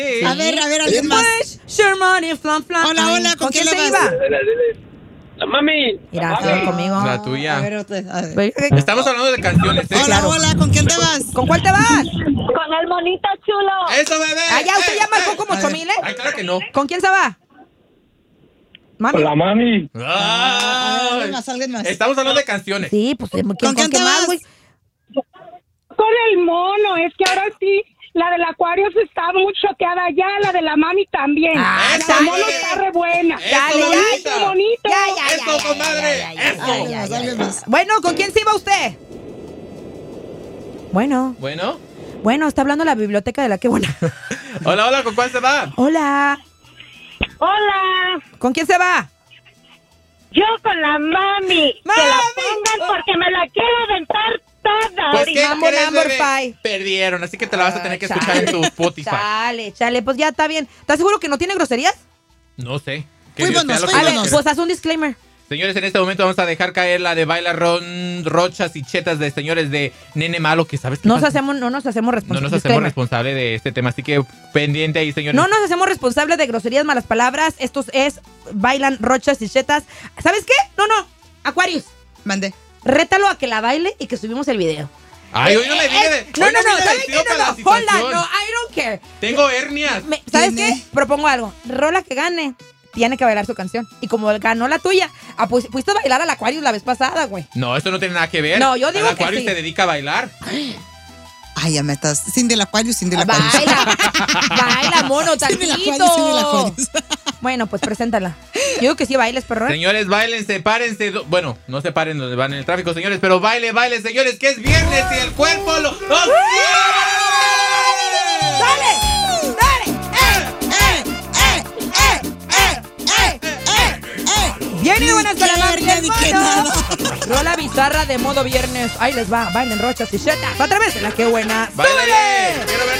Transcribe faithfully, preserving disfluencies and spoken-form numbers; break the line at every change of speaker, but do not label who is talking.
Sí.
A ver, a ver, alguien más.
Sherman, flan, flan.
Hola,
Ay,
hola, ¿con,
¿con
quién,
quién
le
se
vas?
iba?
La mami.
Mira,
La
se va
mami.
conmigo.
La tuya.
A ver, otra, a ver.
Estamos hablando de canciones, ¿eh?
Hola,
Claro.
hola, ¿con quién te vas?
¿Con cuál te vas?
Con el monito chulo.
¡Eso, bebé!
Ah, ya, usted
¡Eh,
ya marcó
eh!
como
A ver.
ocho mil, ¿eh?
Ay, claro que no.
¿Con quién se va? Mami.
Con la mami.
A ver, alguien
Ay.
más, alguien más.
Estamos hablando de canciones.
Sí, pues ¿con,
¿Con quién te
qué más,
vas?
güey?
Con el mono. Es que ahora sí, la del Acuarios está muy choqueada ya, la de la mami también.
Ah,
la
¡eso,
del mono
güey!
está re buena.
¡Eso,
Dale,
bonita!
¡Qué bonito!
Ya, ya, ya,
¡Eso,
ya,
comadre!
ya, ya, ya,
¡Eso!
ya,
Alguien
ya,
más,
ya,
alguien
ya.
más.
Bueno, ¿con quién se iba usted? Bueno,
Bueno.
bueno, está hablando la biblioteca de la que buena.
Hola, hola, ¿con cuál se va?
Hola,
Hola.
¿con quién se va?
Yo con la mami. Que la
¡Mami!
pongan porque me la quiero aventar toda.
Pues, ¿qué
Mambo
crees,
number
bebé?
five.
Perdieron, así que te la vas a tener que
Chale.
escuchar en tu Spotify.
Chale, chale, pues ya está bien. ¿Estás seguro que no tiene groserías?
No sé. Que
Fuímonos,
Dios sea lo que
A ver,
Dios
Vámonos.
quiera.
pues haz un disclaimer.
Señores, en este momento vamos a dejar caer la de bailar ron, rochas y chetas de señores de Nene Malo, que sabes que
Nos hacemos, no nos hacemos
no
responsables.
nos hacemos responsables de este tema, así que pendiente ahí, señores.
No nos hacemos responsables de groserías, malas palabras. Estos es bailan rochas y chetas. ¿Sabes qué? No, no. Aquarius,
Mandé.
rétalo a que la baile y que subimos el video.
Ay, hoy no me viene de.
Eh, No,
hoy
no, no,
viene
¿sabes
vestido
qué?
para
No,
la
no, hold on,
situación.
no, I don't care.
Tengo hernias.
Me- ¿Sabes
Tiene-
qué? Propongo algo. Rola que gane, tiene que bailar su canción. Y como ganó la tuya, ah, pues fuiste a bailar al Aquarius la vez pasada, güey.
No, esto no tiene nada que ver.
No, yo digo
El
que
Aquarius
sí.
se dedica a bailar.
Ay, ya me estás. Sin del Acuarios, sin del Acuarios.
Baila, baila, mono,
Sin del Acuarios, sin del
tantito.
Acuarios.
Bueno, pues preséntala. Yo digo que sí bailes, perro. ¿eh?
Señores, bailen, sepárense. do- Bueno, no se paren donde van en el tráfico, señores, pero baile, baile, señores, que es viernes y el cuerpo lo. ¡Lo quiere!
¡Dale! ¡Dale!
¡Eh, eh, eh, eh, eh, eh, eh!
Bien y buenas para la
Ni que, ni que nada.
Rola bizarra de modo viernes. Ahí les va, bailen rochas y chetas. Otra vez, la que buena.
¡Báilale!
¡Súbele!
¡Quiero ver